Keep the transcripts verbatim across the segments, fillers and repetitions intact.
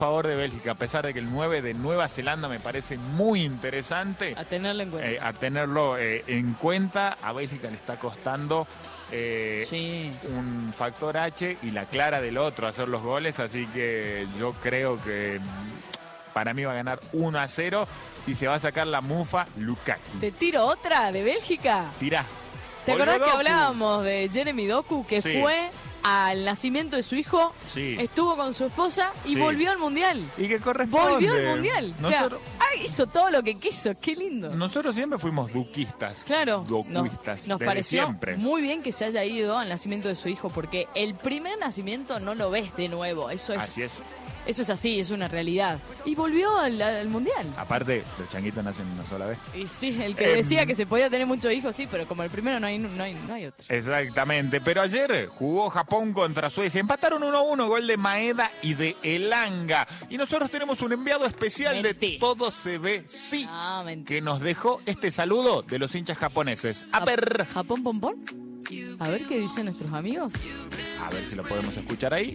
favor de Bélgica, a pesar de que el nueve de Nueva Zelanda me parece muy interesante. A tenerlo en cuenta. Eh, a tenerlo eh, en cuenta. A Bélgica le está costando eh, sí. un factor H y la clara del otro hacer los goles, así que yo creo que para mí va a ganar uno a cero y se va a sacar la mufa Lukaku. ¿Te tiro otra de Bélgica? Tirá. ¿Te acordás Doku. que hablábamos de Jeremy Doku, que Sí. fue al nacimiento de su hijo, Sí. estuvo con su esposa y Sí. volvió al Mundial? Y que corresponde. Volvió al Mundial. Nosotros, O sea, ah, hizo todo lo que quiso. Qué lindo. nosotros siempre fuimos duquistas. Claro, Docuistas. nos, nos desde pareció siempre. muy bien que se haya ido al nacimiento de su hijo, porque el primer nacimiento no lo ves de nuevo. Eso es, Así es. eso es así, es una realidad. Y volvió al, al Mundial. Aparte, los changuitos nacen una sola vez. Y sí, el que Em. decía que se podía tener muchos hijos, sí, pero como el primero no hay, no hay, no hay otro. Exactamente, pero ayer jugó Japón contra Suecia, empataron uno a uno, gol de Maeda y de Elanga, y nosotros tenemos un enviado especial Mentí. de Todo Se Ve Sí, Ah, mentira. que nos dejó este saludo de los hinchas japoneses. A ver, ¿Japón pompón? A ver qué dicen nuestros amigos. a ver si lo podemos escuchar ahí.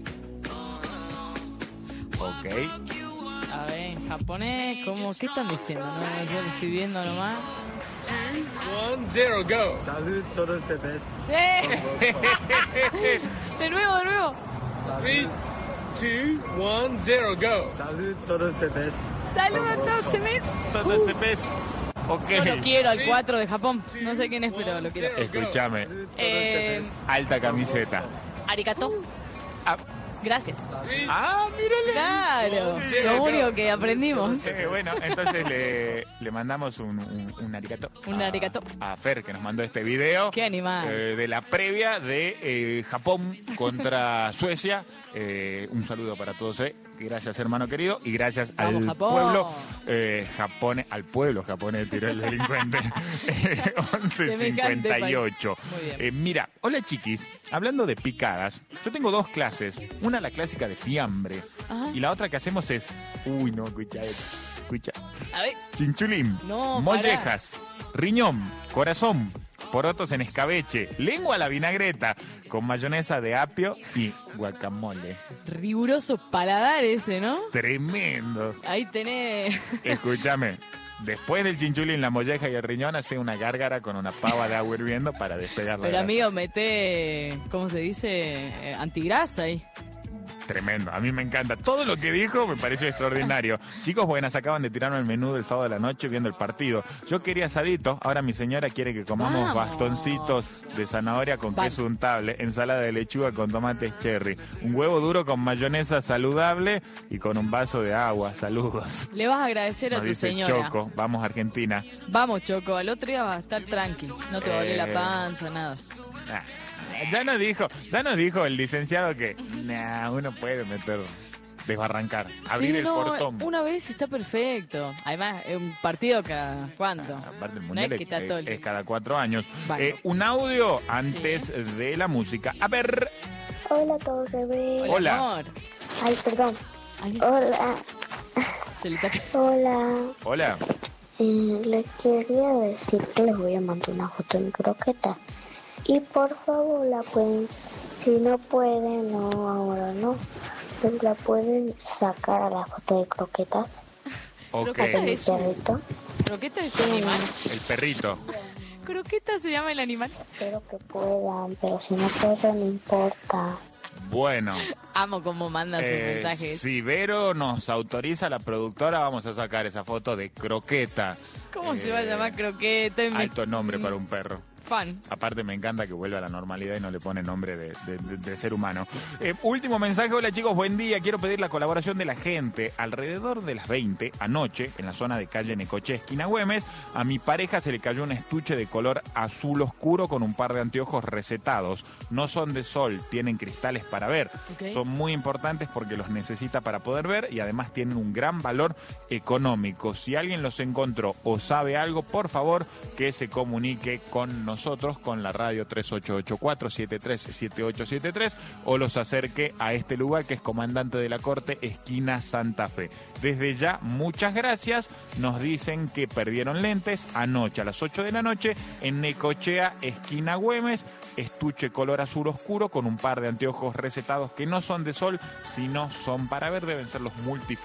Ok, A ver, en japonés, ¿cómo? ¿Qué están diciendo? No, yo lo estoy viendo nomás. One zero go. Salud, todos de best. ¡Eh! De nuevo, de nuevo. Three, two, one, zero go. Salud, todos de best. Saludos a todos, se me... Todo Se Ve Sí. Ok, Yo lo quiero al cuatro de Japón. No sé quién es, pero lo quiero. escúchame, Eh, alta camiseta. arigato. Ah, Gracias. Three, ah mírale. Claro, lo único que aprendimos. Eh, bueno, entonces le, le mandamos un, un, un arigato. Un a- arigato. A Fer, que nos mandó este video. Qué animal. eh, de la previa de eh, Japón contra Suecia. Eh, un saludo para todos. Eh. Gracias, hermano querido. Y gracias Vamos, al Japón. pueblo eh, japonés, al pueblo japonés, tiró el delincuente. Eh, once cincuenta y ocho. Muy bien. Eh, mira, hola chiquis. Hablando de picadas, yo tengo dos clases. Una la clásica de fiambre. Ajá. Y la otra que hacemos es. Uy, no, escucha esto. Escucha. A ver, Chinchulín, No, mollejas, riñón, corazón, porotos en escabeche, lengua a la vinagreta, con mayonesa de apio y guacamole. riguroso paladar ese, ¿no? Tremendo. Ahí tenés... Escúchame, después del chinchulín, la molleja y el riñón, hace una gárgara con una pava de agua hirviendo para despegar la Pero grasa. amigo, mete, ¿cómo se dice? Eh, antigrasa ahí. Tremendo, a mí me encanta. Todo lo que dijo me pareció extraordinario. Chicos, buenas, acaban de tirarme el menú del sábado de la noche viendo el partido. Yo quería asadito, ahora mi señora quiere que comamos Vamos. bastoncitos de zanahoria con Vale. queso untable, ensalada de lechuga con tomates cherry, un huevo duro con mayonesa saludable y con un vaso de agua. Saludos. Le vas a agradecer a Nos tu dice señora. Choco, vamos Argentina. Vamos, Choco, al otro día vas a estar tranqui. No te va a doler Eh. la panza, nada. Ah, ya nos dijo, ya nos dijo el licenciado que nah, uno puede meter, desbarrancar, abrir Sí, el no, portón. una vez está perfecto. Además, es un partido cada... ¿Cuánto? Aparte el No mundial es que es, está todo el es cada cuatro años. Vale. Eh, un audio antes de la música. A ver, Hola, todo se ve. Hola, Hola. amor. Ay, perdón. Ay, Hola, se le está... hola. hola. Eh, les quería decir que les voy a mandar una foto de mi croqueta. Y por favor, la pueden, si no pueden, no, ahora no, pues la pueden sacar a la foto de croquetas Ok, Croqueta de mi es un- perrito. Croqueta es un animal. el perrito. Croqueta se llama el animal. Espero que puedan, pero si no pueden, no importa. Bueno, Amo cómo manda sus eh, mensajes. si Vero nos autoriza, la productora, vamos a sacar esa foto de croqueta. ¿Cómo Eh, se va a llamar croqueta? Me- Alto nombre para un perro. Fan. Aparte me encanta que vuelva a la normalidad y no le pone nombre de, de- de- de ser humano. Eh, último mensaje, hola chicos, buen día. Quiero pedir la colaboración de la gente. Alrededor de las veinte, anoche, en la zona de calle Necoché, esquina Güemes, a mi pareja se le cayó un estuche de color azul oscuro con un par de anteojos recetados. No son de sol, tienen cristales para ver. Ok. Son muy importantes porque los necesita para poder ver y además tienen un gran valor económico. Si alguien los encontró o sabe algo, por favor, que se comunique con nosotros. nosotros con la radio tres ocho ocho cuatro, siete tres siete ocho siete tres o los acerque a este lugar que es Comandante de la Corte, esquina Santa Fe. Desde ya, muchas gracias. Nos dicen que perdieron lentes anoche a las ocho de la noche en Necochea, esquina Güemes. Estuche color azul oscuro con un par de anteojos recetados que no son de sol, sino son para ver, deben ser los multifocales